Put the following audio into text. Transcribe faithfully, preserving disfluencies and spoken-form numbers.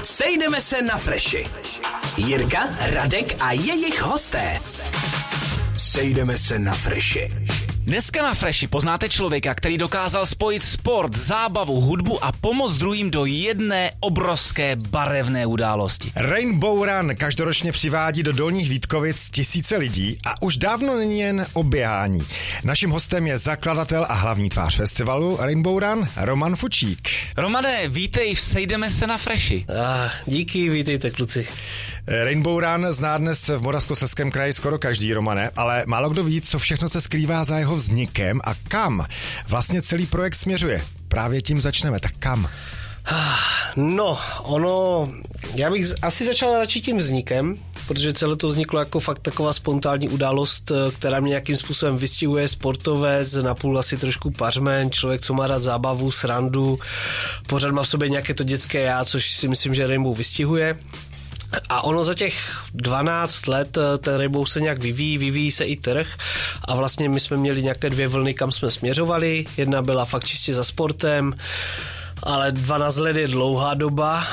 Sejdeme se na Freši. Jirka, Radek a jejich hosté. Sejdeme se na Freši. Dneska na Freši poznáte člověka, který dokázal spojit sport, zábavu, hudbu a pomoc druhým do jedné obrovské barevné události. Rainbow Run každoročně přivádí do Dolních Vítkovic tisíce lidí a už dávno není jen o běhání. Naším hostem je zakladatel a hlavní tvář festivalu Rainbow Run Roman Fučík. Romane, vítej v Sejdeme se na Freši. Ah, díky, vítejte kluci. Rainbow Run zná dnes v Moravskoslezském kraji skoro každý, Romane, ale málo kdo ví, co všechno se skrývá za jeho vznikem a kam vlastně celý projekt směřuje. Právě tím začneme, tak kam? No, ono, já bych asi začal radši tím vznikem, protože celé to vzniklo jako fakt taková spontánní událost, která mě nějakým způsobem vystihuje, sportovec, napůl asi trošku pařmen, člověk, co má rád zábavu, srandu, pořád má v sobě nějaké to dětské já, což si myslím, že Rainbow vystihuje. A ono za těch dvanáct let ten Rainbow se nějak vyvíjí, vyvíjí se i trh a vlastně my jsme měli nějaké dvě vlny, kam jsme směřovali. Jedna byla fakt čistě za sportem, ale dvanáct let je dlouhá doba